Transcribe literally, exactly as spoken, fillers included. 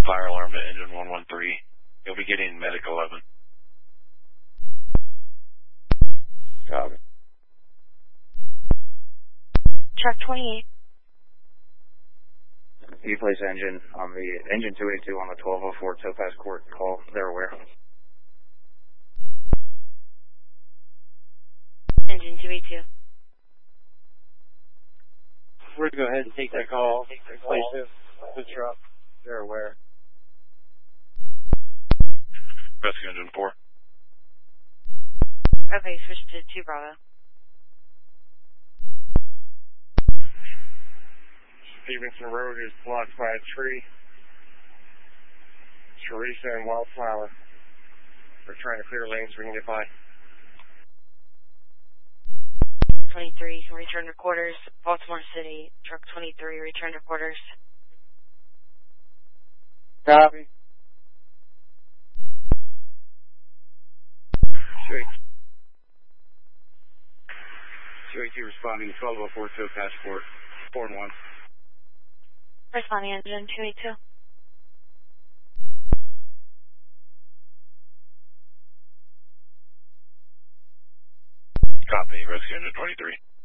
fire alarm at engine one one three. You'll be getting medic eleven. Copy. Truck twenty-eight. You place engine on the engine two eighty-two on the twelve oh four Topaz Court call. They're aware. Engine two eighty-two. We're going to go ahead and take that call. Place the, the truck. They're aware. Rescue engine four. Okay, switch to two Bravo. Stevenson Road is blocked by a tree. Teresa and Wildflower. We're trying to clear lanes so we can get by. twenty-three, return to quarters. Baltimore City, truck twenty-three, return to quarters. Copy. two eighty-two responding, twelve oh four Topaz Court, four and one. Responding engine two eighty-two. Copy, rescue engine twenty-three.